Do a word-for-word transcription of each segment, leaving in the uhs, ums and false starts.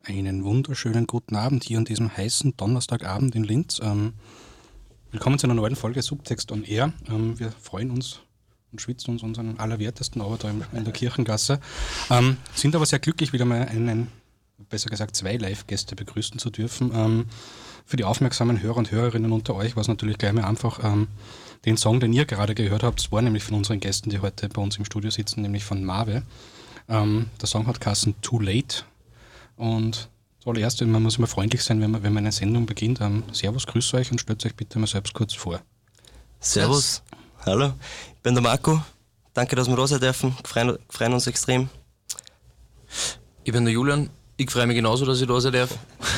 Einen wunderschönen guten Abend hier an diesem heißen Donnerstagabend in Linz. Ähm, willkommen zu einer neuen Folge Subtext on Air. Ähm, wir freuen uns und schwitzen uns unseren Allerwertesten aber da in der Kirchengasse. Ähm, sind aber sehr glücklich, wieder mal einen, besser gesagt zwei Live-Gäste begrüßen zu dürfen. Ähm, für die aufmerksamen Hörer und Hörerinnen unter euch war es natürlich gleich mal einfach, ähm, den Song, den ihr gerade gehört habt, war nämlich von unseren Gästen, die heute bei uns im Studio sitzen, nämlich von Marve. Ähm, der Song hat geheißen Too Late. Und zuallererst, man muss immer freundlich sein, wenn man, wenn man eine Sendung beginnt. Ähm, servus, grüß euch und stellt euch bitte mal selbst kurz vor. Servus, hallo, ich bin der Marco. Danke, dass wir da sein dürfen. Wir freuen, freuen uns extrem. Ich bin der Julian. Ich freue mich genauso, dass ich da sein darf.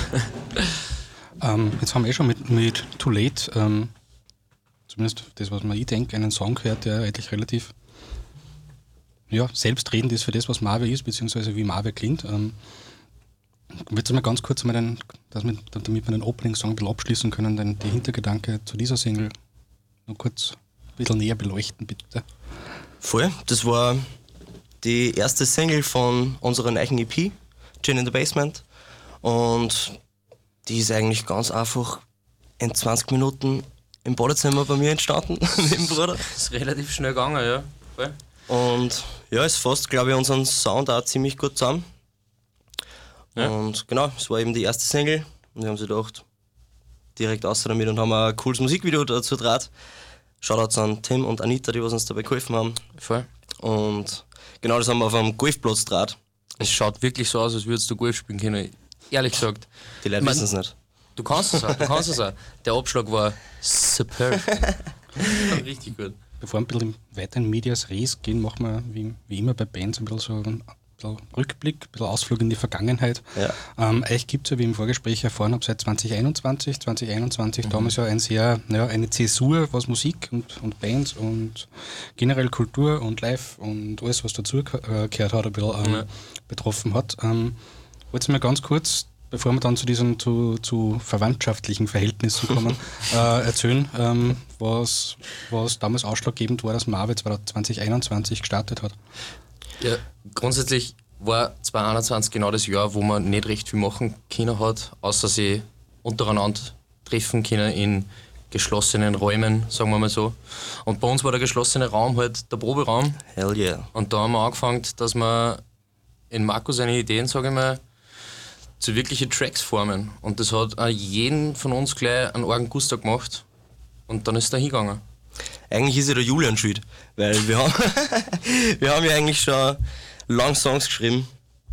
ähm, jetzt haben wir eh schon mit, mit Too Late, ähm, zumindest das, was man ich denke, einen Song gehört, der eigentlich relativ ja, selbstredend ist für das, was Marve ist, beziehungsweise wie Marve klingt. Ähm, Willst du mal ganz kurz mal den, dass wir, damit wir den Opening-Song ein bisschen abschließen können, den, die Hintergedanke zu dieser Single noch kurz ein bisschen näher beleuchten, bitte? Voll, das war die erste Single von unserer neuen E P, Gin in the Basement. Und die ist eigentlich ganz einfach in zwanzig Minuten im Badezimmer bei mir entstanden, mit dem Bruder. Das ist relativ schnell gegangen, ja. Voll. Und ja, es fasst, glaube ich, unseren Sound auch ziemlich gut zusammen. Ja. Und genau, es war eben die erste Single und wir haben sich gedacht, direkt raus damit und haben ein cooles Musikvideo dazu gedreht. Shoutouts an Tim und Anita, die was uns dabei geholfen haben. Voll. Und genau, das haben wir auf einem Golfplatz gedreht. Es schaut wirklich so aus, als würdest du Golf spielen können. Ehrlich gesagt. Die Leute wissen es nicht. Du kannst es auch, du kannst es auch. Der Abschlag war superb. Richtig gut. Bevor wir ein bisschen weiter in Medias Res gehen, machen wir wie, wie immer bei Bands ein bisschen so einen bisschen Rückblick, ein bisschen Ausflug in die Vergangenheit. Ja. Ähm, euch gibt es ja, wie im Vorgespräch erfahren habe, seit zwanzig einundzwanzig. zwanzig einundzwanzig, mhm. damals ja ein sehr, ja, eine Zäsur, was Musik und, und Bands und generell Kultur und Live und alles, was dazu gehört hat, ein bisschen ähm, ja. betroffen hat. Ähm, wollt ihr mal ganz kurz, bevor wir dann zu diesen zu, zu verwandtschaftlichen Verhältnissen kommen, äh, erzählen, ähm, was, was damals ausschlaggebend war, dass Marve zwanzig einundzwanzig gestartet hat. Ja, grundsätzlich war zwanzig einundzwanzig genau das Jahr, wo man nicht recht viel machen können hat, außer sie untereinander treffen können in geschlossenen Räumen, sagen wir mal so. Und bei uns war der geschlossene Raum halt der Proberaum. Hell yeah. Und da haben wir angefangen, dass wir in Marco seine Ideen, sage ich mal, zu wirkliche Tracks formen. Und das hat auch jeden von uns gleich einen argen Guster gemacht. Und dann ist er hingegangen. Eigentlich ist ja der Julian schuld, weil wir haben, wir haben ja eigentlich schon lange Songs geschrieben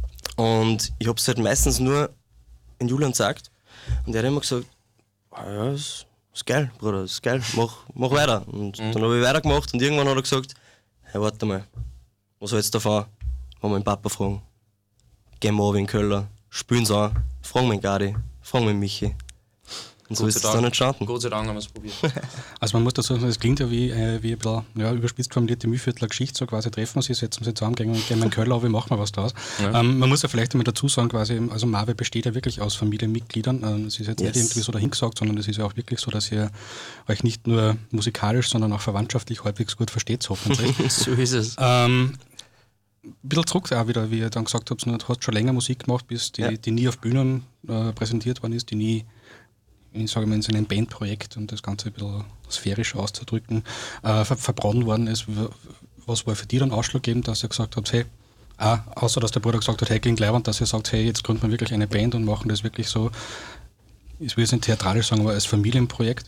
und ich habe es halt meistens nur in Julian gesagt und der hat immer gesagt, oh ja, das ist geil, Bruder, das ist geil, mach, mach weiter. Und mhm. dann habe ich weitergemacht und irgendwann hat er gesagt, hey, warte mal, was soll jetzt davon? Wollen wir den Papa fragen, gehen wir runter in den Keller, spielen sie an, fragen wir den Gadi, fragen wir den Michi. Und so ist es dann entstanden. Gott sei Dank haben wir es probiert. Also man muss dazu sagen, das klingt ja wie, äh, wie ein bisschen ja, überspitzt formulierte Mühlviertler Geschichte, so quasi treffen wir sie, setzen wir sie zusammen, gehen wir in den Keller, wie machen wir was draus. Ja. Ähm, man muss ja vielleicht einmal dazu sagen, quasi, also Marve besteht ja wirklich aus Familienmitgliedern. Ähm, es ist jetzt yes. nicht irgendwie so dahingesagt, sondern es ist ja auch wirklich so, dass ihr euch nicht nur musikalisch, sondern auch verwandtschaftlich halbwegs gut versteht, hoffentlich. So ist es. Ähm, ein bisschen zurück auch wieder, wie ihr dann gesagt habt, du hast schon länger Musik gemacht, bis die, ja. die nie auf Bühnen äh, präsentiert worden ist, die nie ich sage mal, in so einem Bandprojekt, um das Ganze ein bisschen sphärisch auszudrücken, äh, ver- verbrannt worden ist. Was war für die dann ausschlaggebend, dass ihr gesagt habt, hey, ah, außer dass der Bruder gesagt hat, hey, klingt leibend, dass ihr sagt, hey, jetzt gründen wir wirklich eine Band und machen das wirklich so, ich will es nicht theatralisch sagen, aber als Familienprojekt?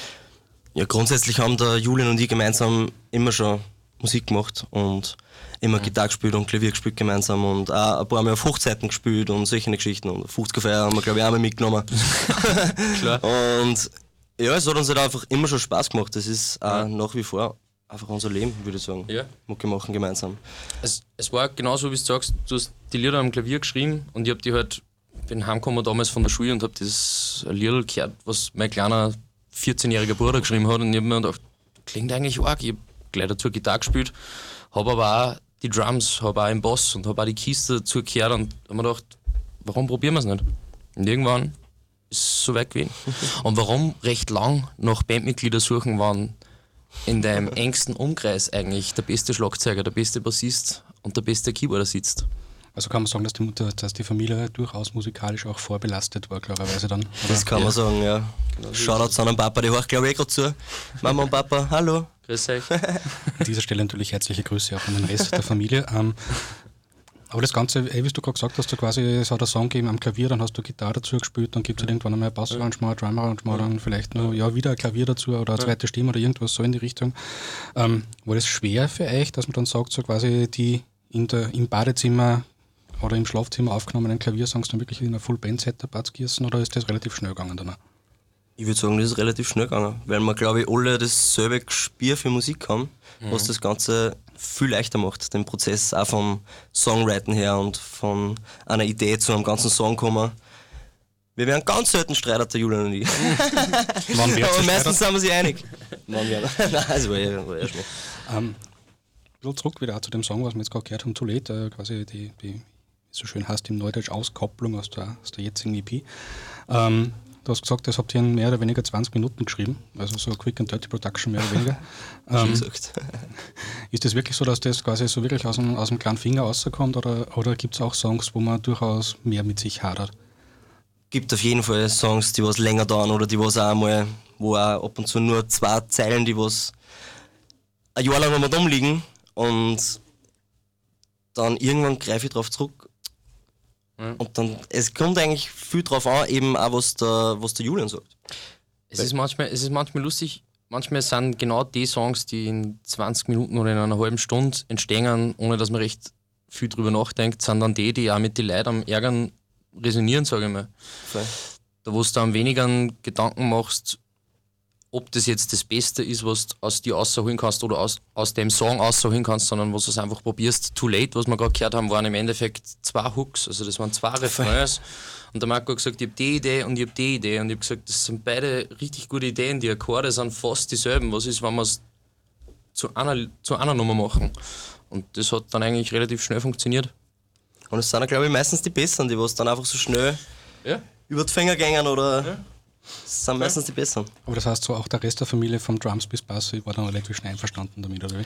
Ja, grundsätzlich haben der Julian und ich gemeinsam immer schon Musik gemacht und immer mhm. Gitarre gespielt und Klavier gespielt gemeinsam und auch ein paar Mal auf Hochzeiten gespielt und solche Geschichten und fünfziger-Feier haben wir, glaube ich, auch mal mitgenommen. Klar. Und ja, es hat uns halt einfach immer schon Spaß gemacht. Das ist auch ja. nach wie vor einfach unser Leben, würde ich sagen. Ja. Mucke machen gemeinsam. Es, es war genauso, wie du sagst, du hast die Lieder am Klavier geschrieben und ich habe die halt, bin heimgekommen damals von der Schule und habe das Lied gehört, was mein kleiner vierzehnjähriger Bruder geschrieben hat und ich habe mir gedacht, klingt eigentlich arg. Ich habe gleich dazu Gitarre gespielt, habe aber auch die Drums, habe auch den Bass und habe auch die Keys dazu gehört und habe mir gedacht, warum probieren wir es nicht? Und irgendwann ist es so weit gewesen. Und warum recht lang nach Bandmitglieder suchen, waren in deinem engsten Umkreis eigentlich der beste Schlagzeuger, der beste Bassist und der beste Keyboarder sitzt? Also kann man sagen, dass die, Mutter, dass die Familie durchaus musikalisch auch vorbelastet war, klarerweise dann. Oder? Das kann Ja. man sagen, ja. Genau, Shoutouts an den Papa, die hört glaube ich eh gerade zu. Mama und Papa, hallo. Grüß euch. An dieser Stelle natürlich herzliche Grüße auch an den Rest der Familie. Ähm, aber das Ganze, eh, wie du gerade gesagt hast, du quasi, es hat einen Song gegeben am Klavier, dann hast du Gitarre dazu gespielt, dann gibt es halt irgendwann einmal ein Bassarrangement, ein Drumarrangement, dann vielleicht noch ja, wieder ein Klavier dazu oder eine zweite Stimme oder irgendwas so in die Richtung. Ähm, war das schwer für euch, dass man dann sagt, so quasi die in der, im Badezimmer oder im Schlafzimmer aufgenommenen Klaviersongs dann wirklich in einer Full-Band-Setup abzugießen oder ist das relativ schnell gegangen danach? Ich würde sagen, das ist relativ schnell gegangen, weil wir, glaube ich, alle dasselbe Gespür für Musik haben, mhm. was das Ganze viel leichter macht, den Prozess auch vom Songwriting her und von einer Idee zu einem ganzen Song kommen. Wir werden ganz selten streiten, der Julian und ich. Aber meistens sind wir sich einig. Nein, das war eher, war eher schlecht. Ähm, ein bisschen zurück wieder auch zu dem Song, was wir jetzt gerade gehört haben, Too Late, äh, quasi die, die, wie es so schön heißt, im Neudeutsch Auskopplung aus der, aus der jetzigen E P. Ähm, Du hast gesagt, das habt ihr in mehr oder weniger zwanzig Minuten geschrieben, also so Quick and Dirty Production mehr oder weniger. ähm, gesagt. Ist das wirklich so, dass das quasi so wirklich aus dem, aus dem kleinen Finger rauskommt oder, oder gibt es auch Songs, wo man durchaus mehr mit sich hadert? Gibt auf jeden Fall Songs, die was länger dauern oder die was auch einmal, wo auch ab und zu nur zwei Zeilen, die was ein Jahr lang einmal dumm liegen und dann irgendwann greife ich drauf zurück. Und dann, es kommt eigentlich viel drauf an, eben auch was der, was der Julian sagt. Es ist, manchmal, es ist manchmal lustig, manchmal sind genau die Songs, die in zwanzig Minuten oder in einer halben Stunde entstehen, ohne dass man recht viel drüber nachdenkt, sind dann die, die auch mit den Leuten am Ärgern resonieren, sage ich mal. Voll. Da wo du am weniger Gedanken machst, ob das jetzt das Beste ist, was du aus dir rausholen kannst oder aus, aus dem Song rausholen kannst, sondern was du es einfach probierst. Too Late, was wir gerade gehört haben, waren im Endeffekt zwei Hooks, also das waren zwei Refrains. Und der Marco hat gesagt, ich habe die Idee und ich habe die Idee. Und ich habe gesagt, das sind beide richtig gute Ideen. Die Akkorde sind fast dieselben. Was ist, wenn wir es zu einer, zu einer Nummer machen? Und das hat dann eigentlich relativ schnell funktioniert. Und es sind, glaube ich, meistens die Besseren, die was dann einfach so schnell Ja. über die Finger gehen oder... Ja. Das sind meistens die Besseren. Aber das heißt so, auch der Rest der Familie vom Drums bis Bass war dann relativ schnell einverstanden damit, oder wie?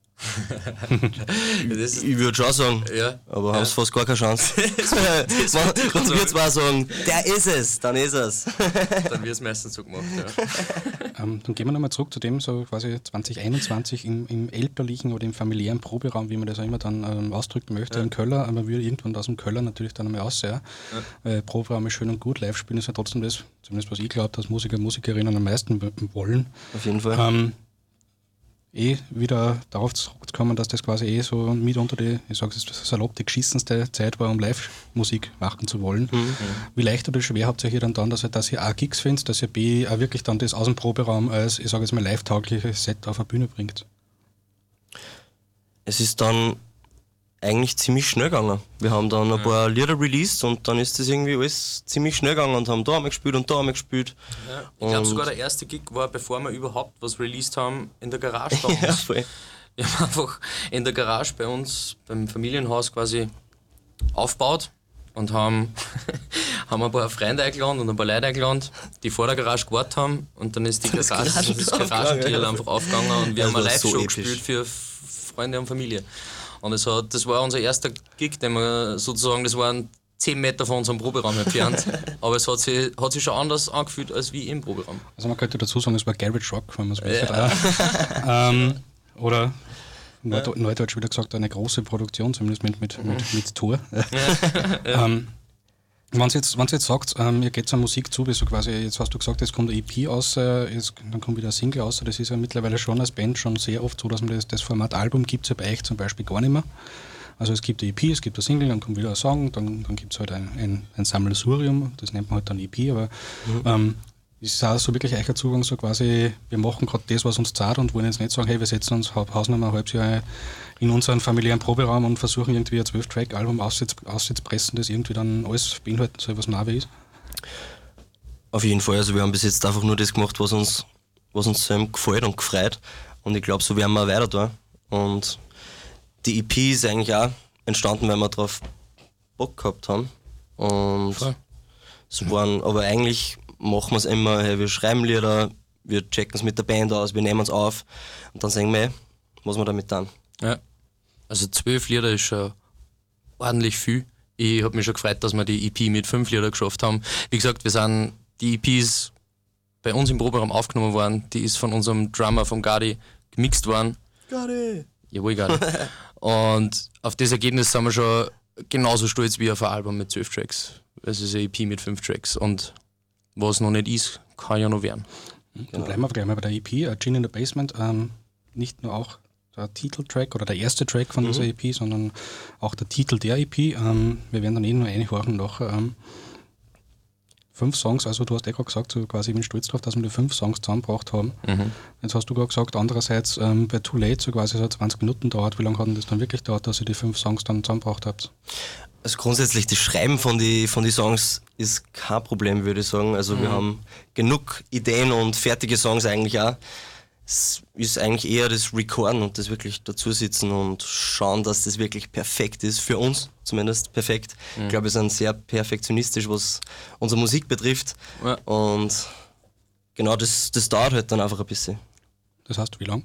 Das, Ich würde schon sagen, ja. aber Ja. haben sie fast gar keine Chance. Wenn wir zwei sagen, der ist es, dann ist es. Dann wird es meistens so gemacht. Ja. Ähm, dann gehen wir nochmal zurück zu dem, so quasi zwanzig einundzwanzig im, im elterlichen oder im familiären Proberaum, wie man das auch immer dann ähm, ausdrücken möchte, Ja. in Köller. Aber man will irgendwann aus dem Köller natürlich dann einmal raus, ja. Ja. Weil Proberaum ist schön und gut, live spielen ist ja trotzdem das, zumindest was ich glaube, dass Musiker und Musikerinnen am meisten w- wollen. Auf jeden Fall. Ähm, eh wieder darauf zurückzukommen, dass das quasi eh so mitunter die, ich sage es salopp, die geschissenste Zeit war, um Live-Musik machen zu wollen. Mhm. Wie leicht oder schwer habt ihr hier dann dann, dass ihr, dass ihr A Gigs findet, dass ihr B auch wirklich dann das aus dem Proberaum als, ich sage jetzt mal, live-taugliches Set auf eine Bühne bringt? Es ist dann eigentlich ziemlich schnell gegangen. Wir haben dann ein paar Lieder released und dann ist das irgendwie alles ziemlich schnell gegangen und haben da einmal gespielt und da einmal gespielt. Ja. Ich glaube Und- sogar der erste Gig war, bevor wir überhaupt was released haben, in der Garage bei uns. Ja, voll. Wir haben einfach in der Garage bei uns, beim Familienhaus quasi aufgebaut und haben, haben ein paar Freunde eingeladen und ein paar Leute eingeladen, die vor der Garage gewartet haben und dann ist die Das Garage, Garagen- das aufgegangen, Garagentier ja. einfach aufgegangen und wir Das haben eine war so Live-Show episch. gespielt für F- Freunde und Familie. Und es hat, das war unser erster Gig, den wir sozusagen, das waren zehn Meter von unserem Proberaum entfernt, aber es hat sich, hat sich schon anders angefühlt als wie im Proberaum. Also man könnte dazu sagen, es war Garage Rock, wenn man es will. ähm, oder Neud- Neudeutsch wieder gesagt, eine große Produktion, zumindest mit, mit, mit, mit Tor. ähm, wenn ihr jetzt, wenn's jetzt sagt, ähm, ihr geht zur Musik zu, wie so quasi, jetzt hast du gesagt, jetzt kommt eine E P aus, äh, jetzt, dann kommt wieder ein Single aus, das ist ja mittlerweile schon als Band schon sehr oft so, dass man das, das Format Album gibt es ja bei euch zum Beispiel gar nicht mehr. Also es gibt eine E P, es gibt ein Single, dann kommt wieder ein Song, dann, dann gibt es halt ein, ein, ein Sammelsurium, das nennt man halt dann E P, aber mhm. ähm, ist auch so wirklich euer Zugang, so quasi, wir machen gerade das, was uns zahlt und wollen jetzt nicht sagen, hey, wir setzen uns Hausnummer ein halbes Jahr in unseren familiären Proberaum und versuchen irgendwie ein zwölf-Track-Album auszupressen, das irgendwie dann alles beinhalten soll, was Navi ist. Auf jeden Fall, also wir haben bis jetzt einfach nur das gemacht, was uns, was uns ähm, gefällt und gefreut. Und ich glaube, so werden wir auch weiter da. Und die E P ist eigentlich auch entstanden, weil wir drauf Bock gehabt haben. Und Voll. es waren, aber eigentlich machen wir es immer, hey, wir schreiben Lieder, wir checken es mit der Band aus, wir nehmen es auf und dann sagen wir, hey, was wir damit tun. Ja. Also zwölf Lieder ist schon ordentlich viel. Ich habe mich schon gefreut, dass wir die E P mit fünf Lieder geschafft haben. Wie gesagt, wir sind, die E P ist bei uns im Proberaum aufgenommen worden, die ist von unserem Drummer, vom Gadi, gemixt worden. Gadi! Jawohl, Gadi. Und auf das Ergebnis sind wir schon genauso stolz wie auf ein Album mit zwölf Tracks. Es ist eine E P mit fünf Tracks und was noch nicht ist, kann ja noch werden. Dann bleiben wir gleich mal bei der E P, uh, Gin in the Basement. Ähm, nicht nur auch der Titeltrack oder der erste Track von mhm. dieser E P, sondern auch der Titel der E P. Ähm, wir werden dann eh nur reinhören nachher. Ähm, fünf Songs, also du hast eh gerade gesagt, so quasi, ich bin stolz darauf, dass wir die fünf Songs zusammengebracht haben. Mhm. Jetzt hast du gerade gesagt, andererseits ähm, bei Too Late so quasi so zwanzig Minuten dauert. Wie lange hat denn das dann wirklich gedauert, dass ihr die fünf Songs dann zusammengebracht habt? Also grundsätzlich, das Schreiben von den von die Songs ist kein Problem, würde ich sagen. Also mhm. wir haben genug Ideen und fertige Songs eigentlich auch. Es ist eigentlich eher das Recorden und das wirklich dazu sitzen und schauen, dass das wirklich perfekt ist, für uns zumindest perfekt. Mhm. Ich glaube, wir sind sehr perfektionistisch, was unsere Musik betrifft. Ja. Und genau, das, das dauert halt dann einfach ein bisschen. Das heißt, wie lang?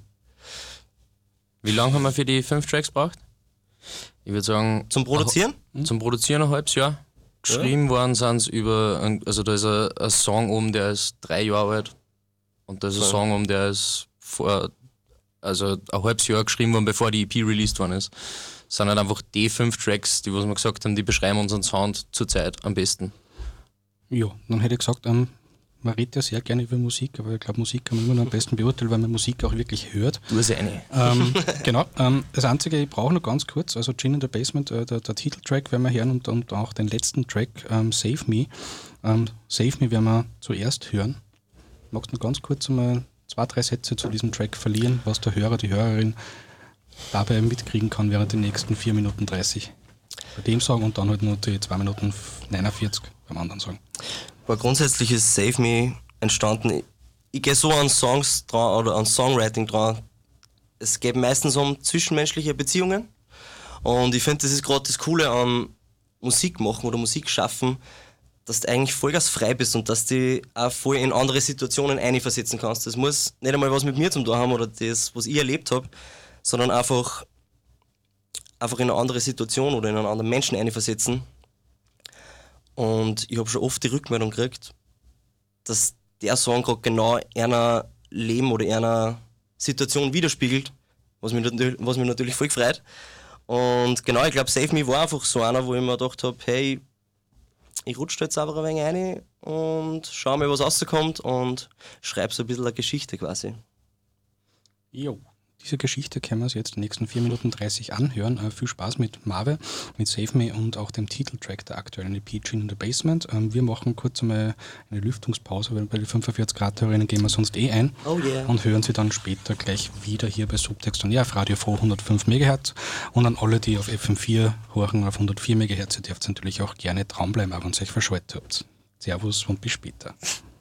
Wie lange haben wir für die fünf Tracks gebraucht? Ich würde sagen... Zum Produzieren? Ach, zum Produzieren ein halbes Jahr. Geschrieben ja. worden sind es über... Ein, also da ist ein, ein Song um, der ist drei Jahre alt. Und da ist ein ja. Song um, der ist vor... Also ein halbes Jahr geschrieben worden, bevor die E P released worden ist. Das sind halt einfach die fünf Tracks, die was wir gesagt haben, die beschreiben unseren Sound zurzeit am besten. Ja, dann hätte ich gesagt, ähm, man redet ja sehr gerne über Musik, aber ich glaube, Musik kann man immer noch am besten beurteilen, weil man Musik auch wirklich hört. Du hast eine. Ähm, genau, ähm, das Einzige, ich brauche noch ganz kurz, also Gin in the Basement, äh, der, der Titeltrack werden wir hören und, und auch den letzten Track, ähm, Save Me. Ähm, Save Me werden wir zuerst hören. Magst du noch ganz kurz mal zwei, drei Sätze zu diesem Track verlieren, was der Hörer, die Hörerin dabei mitkriegen kann während den nächsten vier Minuten dreißig? Bei dem Song und dann halt nur die zwei Minuten neunundvierzig beim anderen Song. Aber grundsätzlich ist Save Me entstanden. Ich, ich gehe so an Songs dran oder an Songwriting dran. Es geht meistens um zwischenmenschliche Beziehungen. Und ich finde, das ist gerade das Coole am Musik machen oder Musik schaffen, dass du eigentlich voll ganz frei bist und dass du auch voll in andere Situationen einversetzen kannst. Das muss nicht einmal was mit mir zu tun haben oder das, was ich erlebt habe, sondern einfach, einfach in eine andere Situation oder in einen anderen Menschen einversetzen. Und ich habe schon oft die Rückmeldung gekriegt, dass der Song gerade genau einer Leben oder einer Situation widerspiegelt, was mich, was mich natürlich voll gefreut. Und genau, ich glaube, Save Me war einfach so einer, wo ich mir gedacht habe, hey, ich rutsche jetzt einfach ein wenig rein und schau mal, was rauskommt und schreibe so ein bisschen eine Geschichte quasi. Jo. Diese Geschichte können wir uns jetzt in den nächsten vier Minuten dreißig anhören. Äh, viel Spaß mit Marve, mit Save Me und auch dem Titeltrack der aktuellen E P Gin in the Basement. Ähm, wir machen kurz einmal eine Lüftungspause, weil bei den fünfundvierzig Grad Hörerinnen gehen wir sonst eh ein oh yeah. und hören sie dann später gleich wieder hier bei Subtext und ja, auf Radio Froh hundertfünf Megahertz. Und an alle, die auf F M vier hören, auf hundertvier Megahertz, ihr dürft natürlich auch gerne dranbleiben, auch wenn ihr euch verschaltet habt. Servus und bis später.